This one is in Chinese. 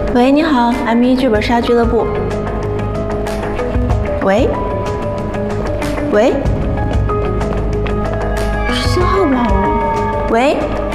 喂，你好，M1剧本杀俱乐部。喂，喂，是信号不好吗？喂。